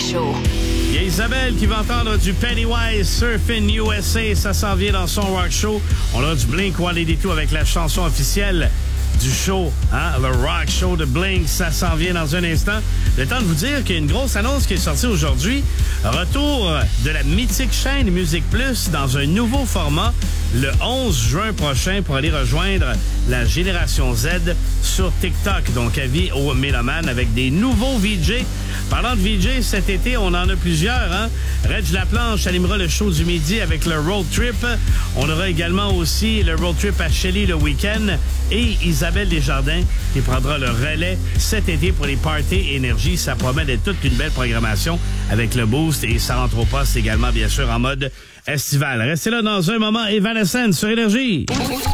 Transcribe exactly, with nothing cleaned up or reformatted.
Show. Il y a Isabelle qui va entendre du Pennywise, Surfin' U S A, ça s'en vient dans son rock show. On a du Blink one eighty-two avec la chanson officielle du show, hein? Le rock show de Blink, ça s'en vient dans un instant. Le temps de vous dire qu'il y a une grosse annonce qui est sortie aujourd'hui. Retour de la mythique chaîne Musique Plus dans un nouveau format le onze juin prochain pour aller rejoindre la génération Z sur TikTok. Donc, avis aux mélomanes avec des nouveaux V J. Parlant de V J, cet été, on en a plusieurs. Hein? Reg Laplanche animera le show du midi avec le Road Trip. On aura également aussi le Road Trip à Shelley le week-end et Isabelle Desjardins qui prendra le relais cet été pour les parties énergie. Ça promet d'être toute une belle programmation avec le Boost et ça rentre au poste également, bien sûr, en mode estival. Restez là dans un moment. Evanescence sur Énergie.